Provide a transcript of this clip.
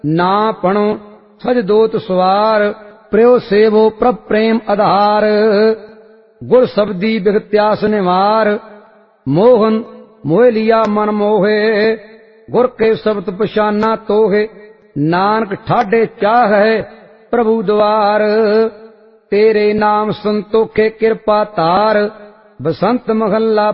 ना पणो सज दोत सवार, प्रियो सेवो प्रभ प्रेम आधार। गुर शब्दी बिगत्यास निवार, मोहन मोह लिया मन मोहे। गुर के शब्द पशाना तोहे, नानक ठाडे चाह है प्रभु द्वार। तेरे नाम संतोखे कृपा तार, बसंत महल्ला